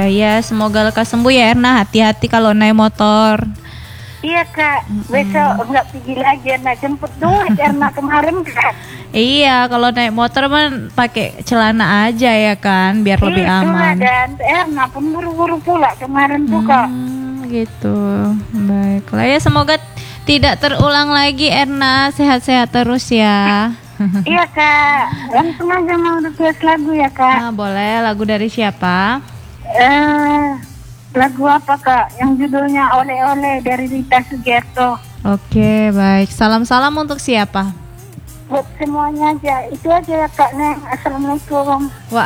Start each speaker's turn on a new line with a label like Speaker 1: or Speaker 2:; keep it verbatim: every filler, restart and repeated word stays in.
Speaker 1: Ya semoga lekas sembuh ya Erna. Hati-hati kalau naik motor.
Speaker 2: Iya kak, besok nggak pergi lagi Erna, jemput duit Erna kemarin kak.
Speaker 1: Iya, kalau naik motor man pakai celana aja ya kan, biar lebih
Speaker 2: Itulah,
Speaker 1: aman.
Speaker 2: dan Erna pun buru-buru pula kemarin tuh kak.
Speaker 1: Hmm, gitu. Baiklah ya, semoga tidak terulang lagi Erna, sehat-sehat terus ya.
Speaker 2: Iya kak, langsung aja mau request lagu ya kak.
Speaker 1: Nah, boleh lagu dari siapa?
Speaker 2: Eh, lagu apa kak? Yang judulnya Oleh-oleh dari Rita Sugiarto.
Speaker 1: Oke, baik. Salam-salam untuk siapa?
Speaker 2: Buat semuanya aja, itu aja ya kak Neng. Assalamualaikum.